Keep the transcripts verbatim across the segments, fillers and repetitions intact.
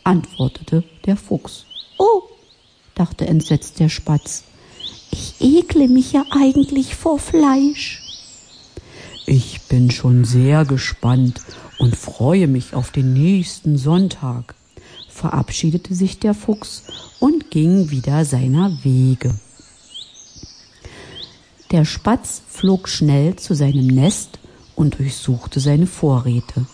antwortete der Fuchs. »Oh«, dachte entsetzt der Spatz, »ich ekle mich ja eigentlich vor Fleisch.« »Ich bin schon sehr gespannt und freue mich auf den nächsten Sonntag«, verabschiedete sich der Fuchs und ging wieder seiner Wege. Der Spatz flog schnell zu seinem Nest und durchsuchte seine Vorräte.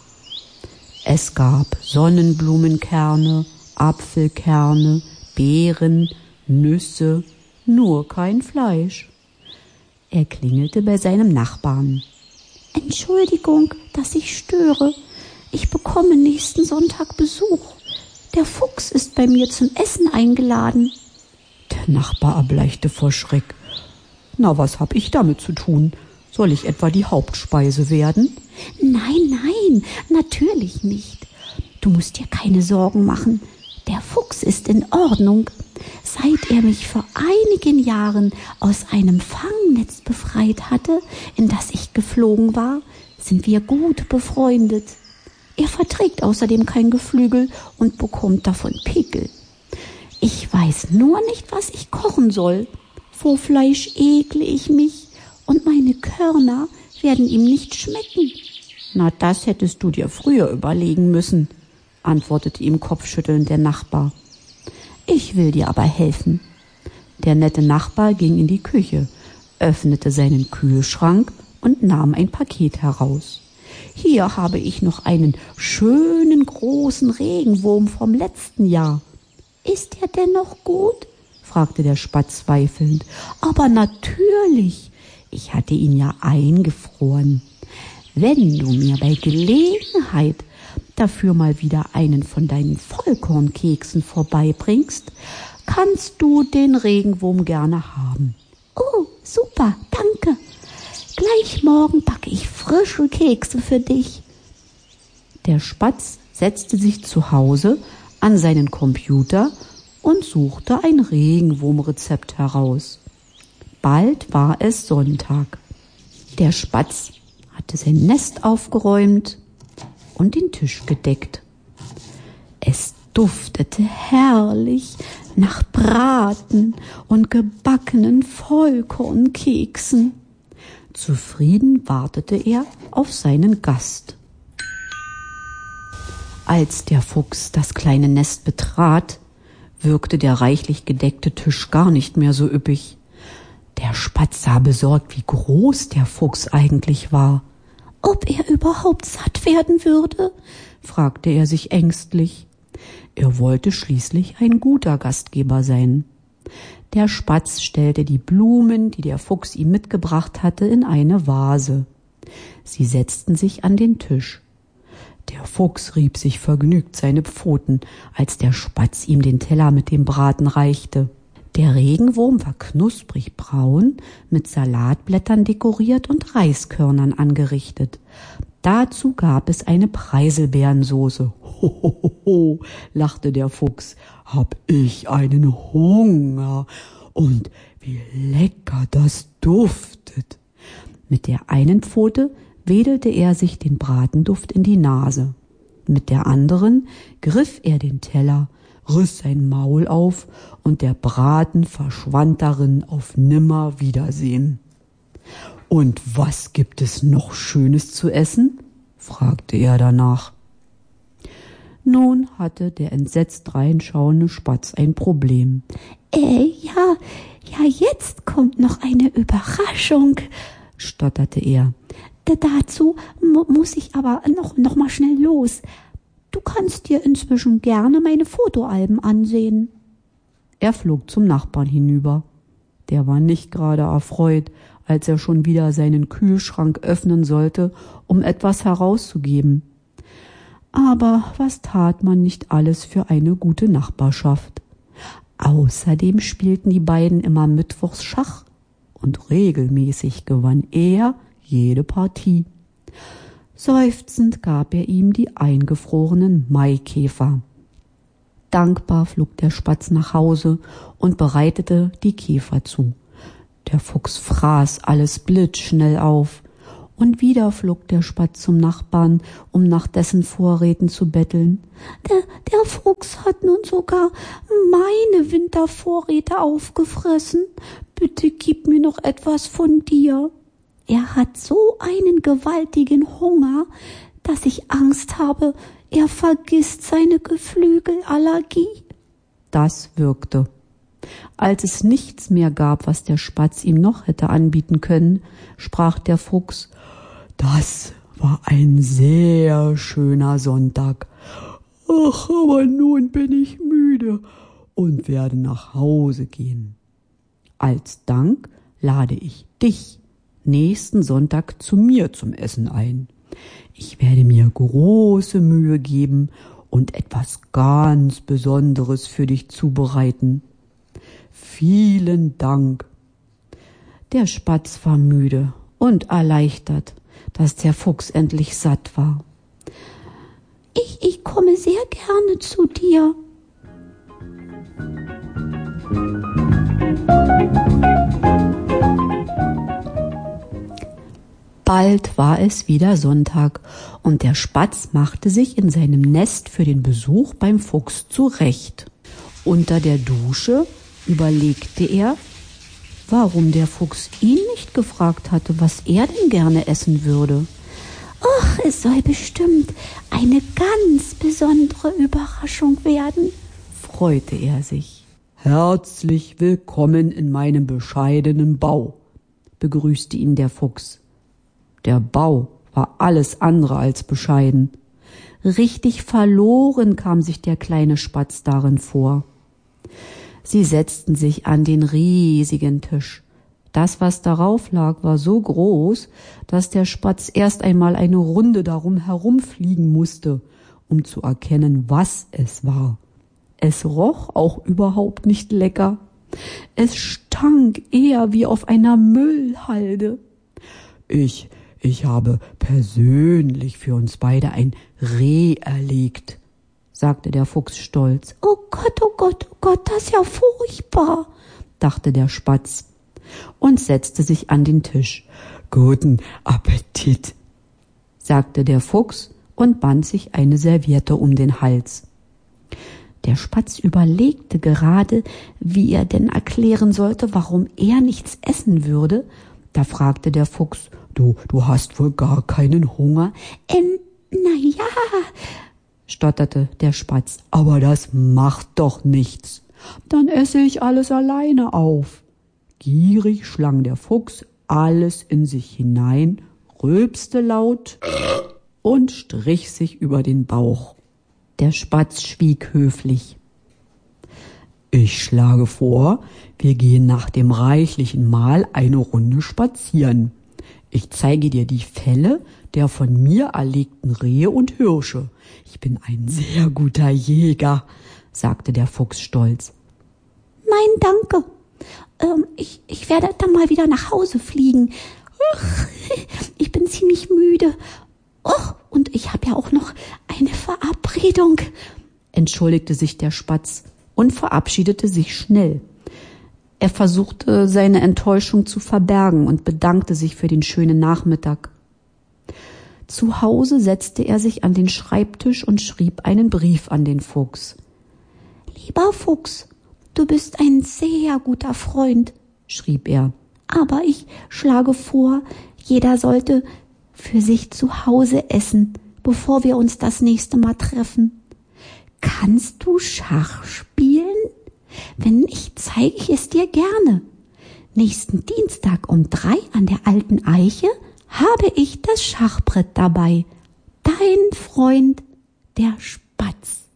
Es gab Sonnenblumenkerne, Apfelkerne, Beeren, Nüsse, nur kein Fleisch. Er klingelte bei seinem Nachbarn. »Entschuldigung, dass ich störe. Ich bekomme nächsten Sonntag Besuch. Der Fuchs ist bei mir zum Essen eingeladen.« Der Nachbar erbleichte vor Schreck. »Na, was hab ich damit zu tun? Soll ich etwa die Hauptspeise werden?« »Nein, nein, natürlich nicht. Du musst dir keine Sorgen machen. Der Fuchs ist in Ordnung. Seit er mich vor einigen Jahren aus einem Fangnetz befreit hatte, in das ich geflogen war, sind wir gut befreundet. Er verträgt außerdem kein Geflügel und bekommt davon Pickel. Ich weiß nur nicht, was ich kochen soll. Vor Fleisch ekle ich mich und meine Körner werden ihm nicht schmecken.« »Na, das hättest du dir früher überlegen müssen«, antwortete ihm kopfschüttelnd der Nachbar. »Ich will dir aber helfen.« Der nette Nachbar ging in die Küche, öffnete seinen Kühlschrank und nahm ein Paket heraus. »Hier habe ich noch einen schönen großen Regenwurm vom letzten Jahr.« »Ist er denn noch gut?« fragte der Spatz zweifelnd. »Aber natürlich, ich hatte ihn ja eingefroren. Wenn du mir bei Gelegenheit dafür mal wieder einen von deinen Vollkornkeksen vorbeibringst, kannst du den Regenwurm gerne haben.« »Oh, super, danke. Gleich morgen backe ich frische Kekse für dich.« Der Spatz setzte sich zu Hause an seinen Computer und suchte ein Regenwurmrezept heraus. Bald war es Sonntag. Der Spatz hatte sein Nest aufgeräumt und den Tisch gedeckt. Es duftete herrlich nach Braten und gebackenen Vollkornkeksen. Zufrieden wartete er auf seinen Gast. Als der Fuchs das kleine Nest betrat, wirkte der reichlich gedeckte Tisch gar nicht mehr so üppig. Der Spatz sah besorgt, wie groß der Fuchs eigentlich war. Ob er überhaupt satt werden würde, fragte er sich ängstlich. Er wollte schließlich ein guter Gastgeber sein. Der Spatz stellte die Blumen, die der Fuchs ihm mitgebracht hatte, in eine Vase. Sie setzten sich an den Tisch. Der Fuchs rieb sich vergnügt seine Pfoten, als der Spatz ihm den Teller mit dem Braten reichte. Der Regenwurm war knusprig braun, mit Salatblättern dekoriert und Reiskörnern angerichtet. Dazu gab es eine Preiselbeerensoße. Hohoho, lachte der Fuchs, hab ich einen Hunger und wie lecker das duftet. Mit der einen Pfote wedelte er sich den Bratenduft in die Nase. Mit der anderen griff er den Teller, riss sein Maul auf und der Braten verschwand darin auf Nimmerwiedersehen. »Und was gibt es noch Schönes zu essen?« fragte er danach. Nun hatte der entsetzt reinschauende Spatz ein Problem. »Äh, ja, ja, jetzt kommt noch eine Überraschung«, stotterte er. »Dazu mu- muss ich aber noch, noch mal schnell los. Du kannst dir inzwischen gerne meine Fotoalben ansehen.« Er flog zum Nachbarn hinüber. Der war nicht gerade erfreut, als er schon wieder seinen Kühlschrank öffnen sollte, um etwas herauszugeben. Aber was tat man nicht alles für eine gute Nachbarschaft? Außerdem spielten die beiden immer mittwochs Schach und regelmäßig gewann er jede Partie. Seufzend gab er ihm die eingefrorenen Maikäfer. Dankbar flog der Spatz nach Hause und bereitete die Käfer zu. Der Fuchs fraß alles blitzschnell auf, Und wieder flog der Spatz zum Nachbarn, um nach dessen Vorräten zu betteln. Der, der Fuchs hat nun sogar meine Wintervorräte aufgefressen. Bitte gib mir noch etwas von dir. Er hat so einen gewaltigen Hunger, dass ich Angst habe, er vergisst seine Geflügelallergie. Das wirkte. Als es nichts mehr gab, was der Spatz ihm noch hätte anbieten können, sprach der Fuchs: »Das war ein sehr schöner Sonntag. Ach, aber nun bin ich müde und werde nach Hause gehen. Als Dank lade ich dich nächsten Sonntag zu mir zum Essen ein. Ich werde mir große Mühe geben und etwas ganz Besonderes für dich zubereiten. Vielen Dank.« Der Spatz war müde und erleichtert, dass der Fuchs endlich satt war. Ich, ich komme sehr gerne zu dir. Bald war es wieder Sonntag und der Spatz machte sich in seinem Nest für den Besuch beim Fuchs zurecht. Unter der Dusche überlegte er, warum der Fuchs ihn nicht gefragt hatte, was er denn gerne essen würde. »Ach, es soll bestimmt eine ganz besondere Überraschung werden«, freute er sich. »Herzlich willkommen in meinem bescheidenen Bau«, begrüßte ihn der Fuchs. Der Bau war alles andere als bescheiden. Richtig verloren kam sich der kleine Spatz darin vor. Sie setzten sich an den riesigen Tisch. Das, was darauf lag, war so groß, dass der Spatz erst einmal eine Runde darum herumfliegen musste, um zu erkennen, was es war. Es roch auch überhaupt nicht lecker. Es stank eher wie auf einer Müllhalde. Ich, ich habe persönlich für uns beide ein Reh erlegt«, sagte der Fuchs stolz. »Oh Gott, oh Gott, oh Gott, das ist ja furchtbar«, dachte der Spatz und setzte sich an den Tisch. »Guten Appetit«, sagte der Fuchs und band sich eine Serviette um den Hals. Der Spatz überlegte gerade, wie er denn erklären sollte, warum er nichts essen würde. Da fragte der Fuchs: Du, du hast wohl gar keinen Hunger? Ähm, na ja, stotterte der Spatz. »Aber das macht doch nichts. Dann esse ich alles alleine auf.« Gierig schlang der Fuchs alles in sich hinein, rülpste laut und strich sich über den Bauch. Der Spatz schwieg höflich. »Ich schlage vor, wir gehen nach dem reichlichen Mahl eine Runde spazieren. Ich zeige dir die Felle der von mir erlegten Rehe und Hirsche. Ich bin ein sehr guter Jäger«, sagte der Fuchs stolz. »Nein, danke. Ähm, ich, ich werde dann mal wieder nach Hause fliegen. Uch, ich bin ziemlich müde. Och, und ich habe ja auch noch eine Verabredung«, entschuldigte sich der Spatz und verabschiedete sich schnell. Er versuchte, seine Enttäuschung zu verbergen und bedankte sich für den schönen Nachmittag. Zu Hause setzte er sich an den Schreibtisch und schrieb einen Brief an den Fuchs. »Lieber Fuchs, du bist ein sehr guter Freund«, schrieb er. »Aber ich schlage vor, jeder sollte für sich zu Hause essen, bevor wir uns das nächste Mal treffen. Kannst du Schach spielen? Wenn nicht, zeige ich es dir gerne. Nächsten Dienstag um drei an der alten Eiche habe ich das Schachbrett dabei. Dein Freund, der Spatz.«